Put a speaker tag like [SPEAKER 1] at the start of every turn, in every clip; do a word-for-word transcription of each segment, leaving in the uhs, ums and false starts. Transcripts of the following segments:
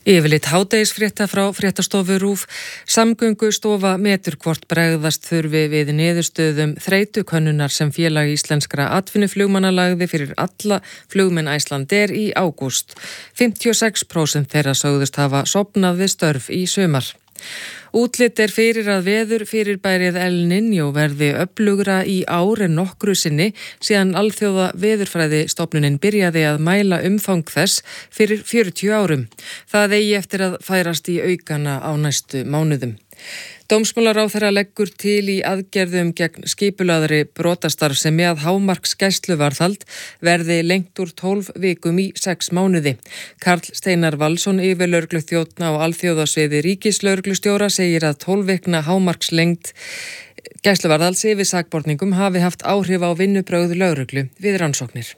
[SPEAKER 1] Yfirleitt hádegisfrétta frá fréttastofu RÚV. Samgöngustofa metur hvort bregðast þurfi við niðurstöðum þreytukönnunar sem félag íslenskra atvinnuflugmanna lagði fyrir alla flugmenn Icelandair í ágúst. fimmtíu og sex prósent þeirra sögðust hafa sofnað við störf í sumar. Útlit er fyrir að veður fyrirbærið El Niño verði öflugra í ár en nokkru sinni síðan alþjóða veðurfræðistofnunin byrjaði að mæla umfang þess fyrir fjörutíu árum. Það eigi eftir að færast í aukana á næstu mánuðum. Dómsmálaráðherra leggur til í aðgerðum gegn skipulagðri brotastarfsemi að hámarks gæsluvarðhald verði lengt úr tólf vikum í sex mánuði. Karl Steinar Valsson, yfirlögregluþjónn á alþjóðasviði ríkislögreglustjóra, segir að tólf vikna hámarks lengt gæsluvarðhalds yfir sakborningum hafi haft áhrif á vinnubrögð lögreglu við rannsóknir.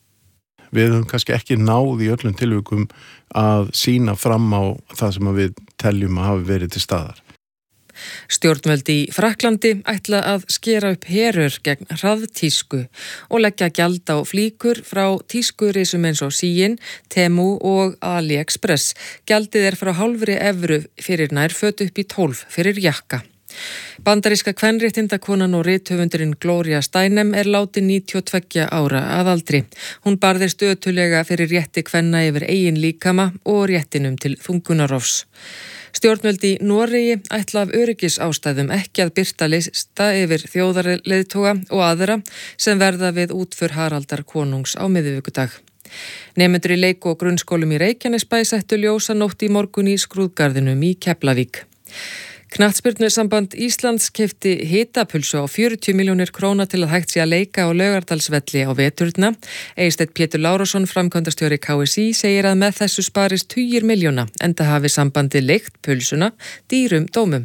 [SPEAKER 2] Við höfum kannski ekki náð í öllum tilvikum að sýna fram á það sem við teljum að hafi verið til staðar.
[SPEAKER 1] Stjórnvöld í Frakklandi ætla að skera upp herör gegn hraðtísku og leggja gjald á flíkur frá tískurisum eins og Shein, Temu og AliExpress. Gjaldið er frá hálfri evru fyrir nærföt upp í tólf fyrir jakka. Bandaríska kvenréttindakonan og rithöfundurinn Gloria Steinem er látin níutíu og tveggja ára að aldri. Hún barðist ötulega fyrir rétti kvenna yfir eigin líkama og réttinum til þungunarrofs. Stjórnvöld í Noregi ætla af öryggisástæðum ekki að birta lista yfir þjóðarleiðtoga og aðra sem verða við útför Haraldar konungs á miðvikudag. Nemendur í leik- og grunnskólum í Reykjanesbæ settu ljósanótt í morgun í skrúðgarðinum í Keflavík. Knattspyrnusamband Íslands keypti hitapulsu á fjörutíu milljónir króna til að hægt sé að leika á Laugardalsvelli á veturna. Eysteinn Pétur Lárusson, framkvæmdastjóri K S í, segir að með þessu sparist tugir milljóna, enda hafi sambandið leigt pulsuna dýrum dómum.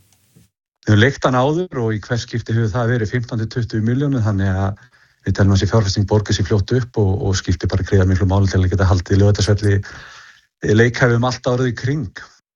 [SPEAKER 3] Við höfum leigt hann áður og í hvers skipti hefur það verið fimmtán til tuttugu milljónir, þannig að við telum að þessi fjárfesting borgið sér fljótt upp og, og skipti bara greiða miklu máli til að geta haldið Laugardalsvelli leikhæfum allt árið í kring.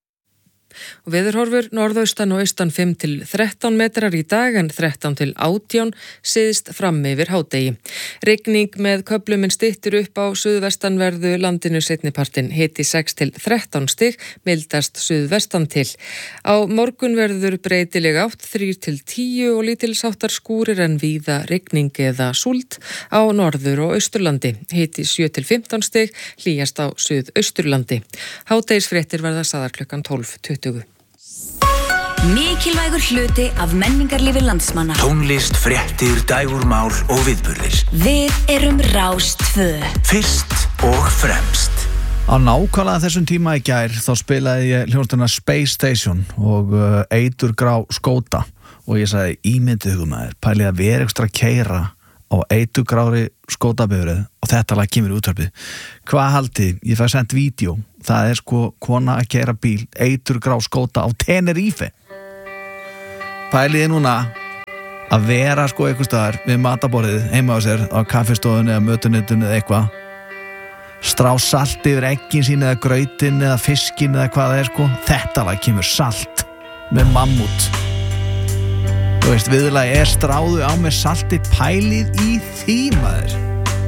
[SPEAKER 1] Og veðurhorfur norðaustan og austan fimm til þrettán metrar í dag en þrettán til átján syðst fram yfir hádegi. Rigning með köflum en styttir upp á suðvestanverðu landinu seinnipartinn, hiti sex til þrettán stig, mildast suðvestan til. Á morgun verður breytileg átt þrír til tíu og lítilsháttar skúrir en víða rigning eða súld á norður og austurlandi. Hiti sjö til fimmtán stig, hlýjast á suðausturlandi. Hádegisfréttir verða sagðar klukkan tólf tuttugu.
[SPEAKER 4] Mikilvægur hluti af menningarlífi landsmanna.
[SPEAKER 5] Tónlist, fréttir, dægurmál og viðburðir.
[SPEAKER 4] Við erum Rás tvö.
[SPEAKER 5] Fyrst og fremst.
[SPEAKER 6] Á nákvæmlega þessum tíma í gær þá spilaði ég hljómsveitina Space Station og uh, eiturgrá skóta og ég sagði ímyndið hugum að þér pælið að vera ekstra keira á eiturgrári skótabifrið og þetta lag kemur í útvarpið. Hvað haldið? Ég fæ sendt vídeo. Það er sko kona að keira bíl eiturgrá skóta á Tenerife. Pæliði núna að vera sko einhvers staðar við mataborðið heima á sér á kaffistofunni eða mötuneytunni eða eitthvað, strá salt yfir eggin sín eða grautin eða fiskin eða hvað það er sko. Þetta lag kemur salt með mammút. Þú veist, viðlagi er stráðu á með salti, pælið í því maður.